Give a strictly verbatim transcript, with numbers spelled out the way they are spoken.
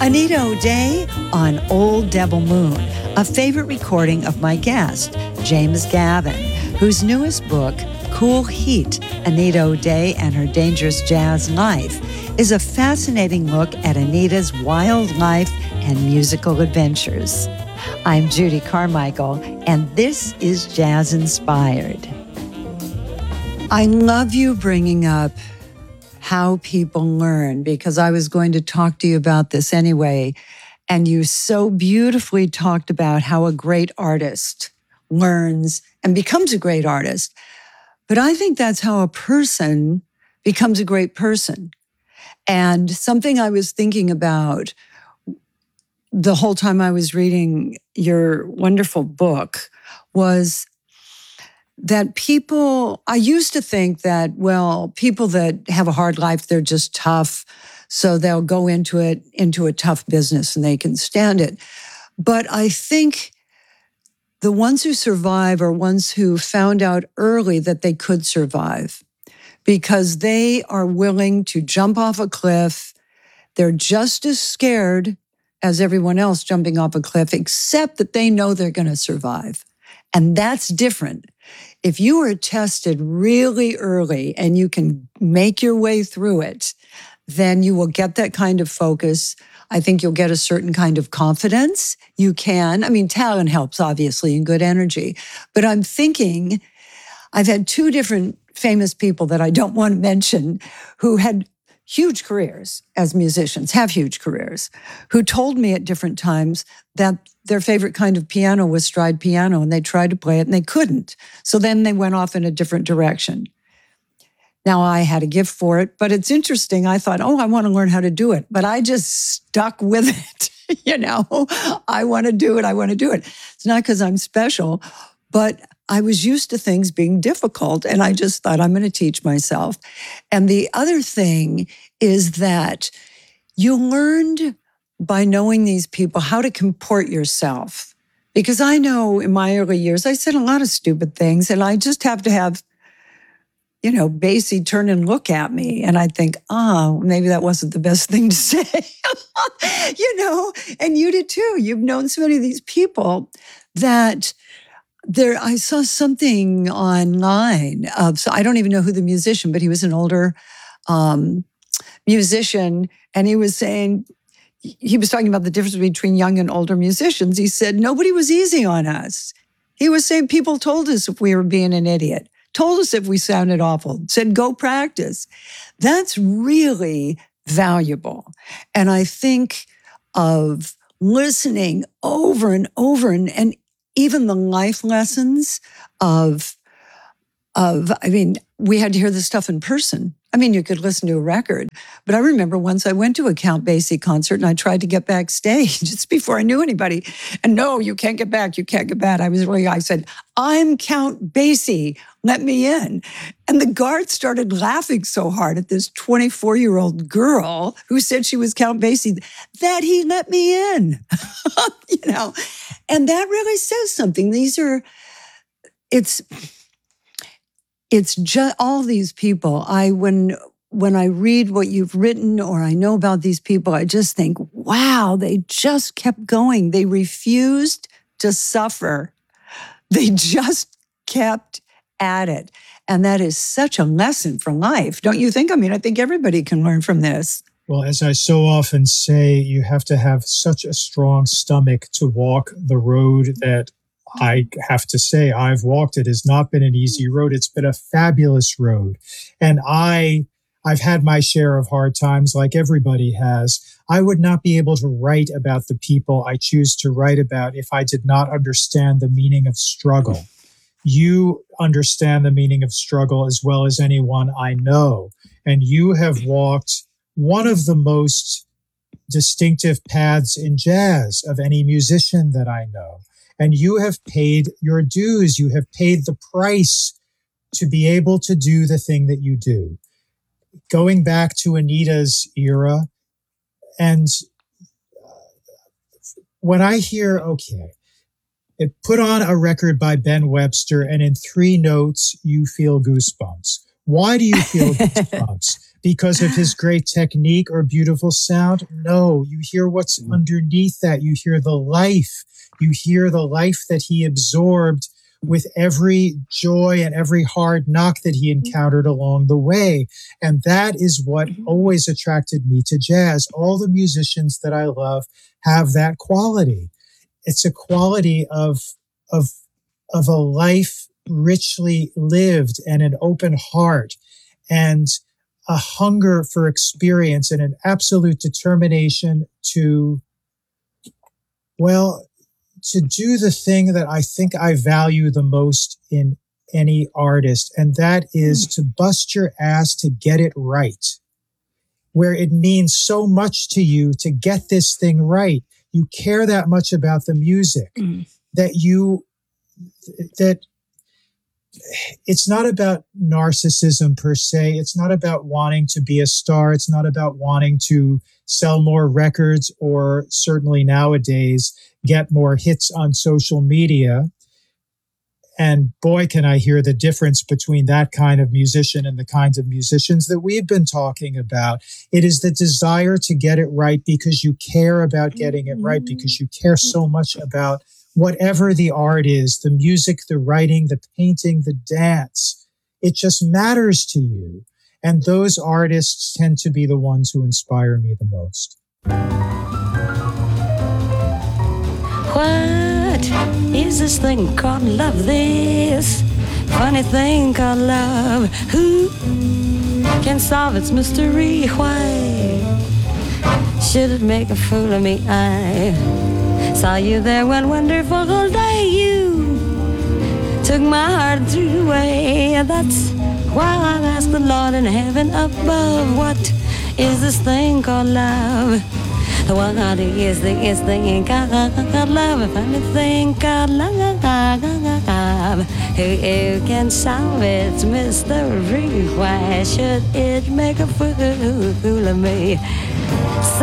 Anita O'Day on Old Devil Moon, a favorite recording of my guest, James Gavin, whose newest book, Cool Heat, Anita O'Day and Her Dangerous Jazz Life, is a fascinating look at Anita's wild life and musical adventures. I'm Judy Carmichael, and this is Jazz Inspired. I love you bringing up how people learn, because I was going to talk to you about this anyway, and you so beautifully talked about how a great artist learns and becomes a great artist. But I think that's how a person becomes a great person. And something I was thinking about the whole time I was reading your wonderful book was that people, I used to think that, well, people that have a hard life, they're just tough, so they'll go into it, into a tough business and they can stand it. But I think the ones who survive are ones who found out early that they could survive because they are willing to jump off a cliff. They're just as scared as everyone else jumping off a cliff, except that they know they're going to survive. And that's different. If you are tested really early and you can make your way through it, then you will get that kind of focus. I think you'll get a certain kind of confidence. You can. I mean, talent helps, obviously, and good energy. But I'm thinking, I've had two different famous people that I don't want to mention who had huge careers as musicians, have huge careers, who told me at different times that their favorite kind of piano was stride piano, and they tried to play it and they couldn't. So then they went off in a different direction. Now, I had a gift for it, but it's interesting. I thought, oh, I want to learn how to do it, but I just stuck with it. You know, I want to do it. I want to do it. It's not because I'm special, but I was used to things being difficult, and I just thought, I'm going to teach myself. And the other thing is that you learned by knowing these people how to comport yourself. Because I know in my early years, I said a lot of stupid things, and I just have to have, you know, Basie turn and look at me, and I think, oh, maybe that wasn't the best thing to say. You know, and you did too. You've known so many of these people that There, I saw something online of, so I don't even know who the musician, but he was an older um, musician, and he was saying, he was talking about the difference between young and older musicians. He said, nobody was easy on us. He was saying people told us if we were being an idiot, told us if we sounded awful, said, go practice. That's really valuable. And I think of listening over and over and, and even the life lessons of, of, I mean, we had to hear this stuff in person. I mean, you could listen to a record. But I remember once I went to a Count Basie concert and I tried to get backstage just before I knew anybody. And no, you can't get back. You can't get back. I was really, I said, I'm Count Basie. Let me in. And the guard started laughing so hard at this twenty-four-year-old girl who said she was Count Basie that he let me in, you know. And that really says something. These are, it's, it's just all these people. I, when, when I read what you've written or I know about these people, I just think, wow, they just kept going. They refused to suffer. They just kept at it. And that is such a lesson for life, don't you think? I mean, I think everybody can learn from this. Well, as I so often say, you have to have such a strong stomach to walk the road that I have to say I've walked. It has not been an easy road. It's been a fabulous road. And I, I've had my share of hard times like everybody has. I would not be able to write about the people I choose to write about if I did not understand the meaning of struggle. You understand the meaning of struggle as well as anyone I know. And you have walked one of the most distinctive paths in jazz of any musician that I know. And you have paid your dues. You have paid the price to be able to do the thing that you do. Going back to Anita's era, and when I hear, okay, it put on a record by Ben Webster, and in three notes, you feel goosebumps. Why do you feel goosebumps? because of his great technique or beautiful sound. No, you hear what's underneath that. You hear the life. You hear the life that he absorbed with every joy and every hard knock that he encountered along the way. And that is what always attracted me to jazz. All the musicians that I love have that quality. It's a quality of, of, of a life richly lived and an open heart and a hunger for experience and an absolute determination to, well, to do the thing that I think I value the most in any artist, and that is mm. to bust your ass to get it right. Where it means so much to you to get this thing right. You care that much about the music mm. that you, that it's not about narcissism per se. It's not about wanting to be a star. It's not about wanting to sell more records or certainly nowadays get more hits on social media. And boy, can I hear the difference between that kind of musician and the kinds of musicians that we've been talking about. It is the desire to get it right because you care about getting it right, because you care so much about whatever the art is, the music, the writing, the painting, the dance. It just matters to you. And those artists tend to be the ones who inspire me the most. What is this thing called love? This funny thing called love. Who can solve its mystery? Why should it make a fool of me? I saw you there one wonderful day. You took my heart and threw it away. That's why I've asked the Lord in heaven above, what is this thing called love? What is this thing called love? A funny thing called love. Who can solve its mystery? Why should it make a fool of me?